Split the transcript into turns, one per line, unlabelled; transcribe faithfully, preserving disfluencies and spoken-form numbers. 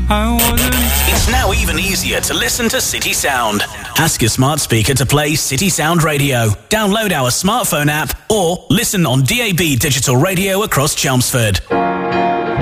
I wasn't.
It's now even easier to listen to City Sound. Ask your smart speaker to play City Sound Radio. Download our smartphone app or listen on D A B digital radio across Chelmsford.